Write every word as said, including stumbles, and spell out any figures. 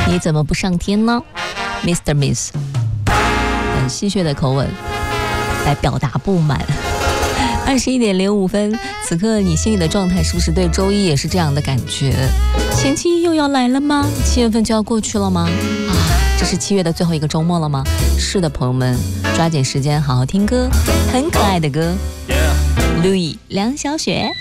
你怎么不上天呢 ？Mister Miss， 很戏谑的口吻来表达不满。二十一点零五分，此刻你心里的状态是不是对周一也是这样的感觉？星期一又要来了吗？七月份就要过去了吗？啊，这是七月的最后一个周末了吗？是的，朋友们，抓紧时间好好听歌，很可爱的歌。Louis 梁晓雪。